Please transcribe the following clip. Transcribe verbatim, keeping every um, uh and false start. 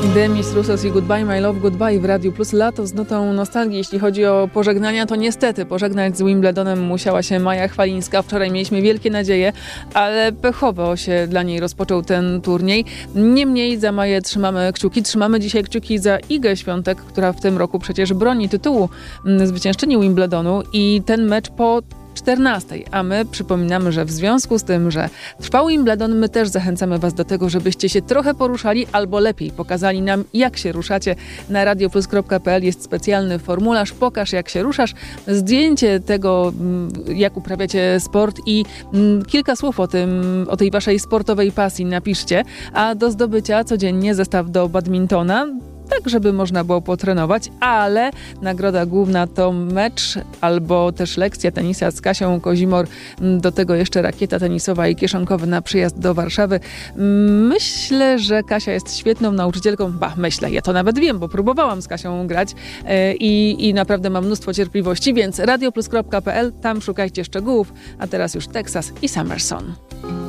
Demis Roussos i Goodbye My Love Goodbye w Radiu Plus. Lato z notą nostalgii. Jeśli chodzi o pożegnania, to niestety pożegnać z Wimbledonem musiała się Maja Chwalińska. Wczoraj mieliśmy wielkie nadzieje, ale pechowo się dla niej rozpoczął ten turniej. Niemniej za Maję trzymamy kciuki. Trzymamy dzisiaj kciuki za Igę Świątek, która w tym roku przecież broni tytułu zwyciężczyni Wimbledonu i ten mecz po czternastej, a my przypominamy, że w związku z tym, że trwał Wimbledon, my też zachęcamy Was do tego, żebyście się trochę poruszali, albo lepiej pokazali nam, jak się ruszacie. Na radioplus kropka pe el jest specjalny formularz Pokaż, jak się ruszasz, zdjęcie tego, jak uprawiacie sport i kilka słów o tym, o tej Waszej sportowej pasji napiszcie, a do zdobycia codziennie zestaw do badmintona, tak żeby można było potrenować, ale nagroda główna to mecz albo też lekcja tenisa z Kasią Kozimor, do tego jeszcze rakieta tenisowa i kieszonkowy na przyjazd do Warszawy. Myślę, że Kasia jest świetną nauczycielką, bah, myślę, ja to nawet wiem, bo próbowałam z Kasią grać i, i naprawdę mam mnóstwo cierpliwości, więc radioplus kropka pe el, tam szukajcie szczegółów, a teraz już Texas i Summer Son.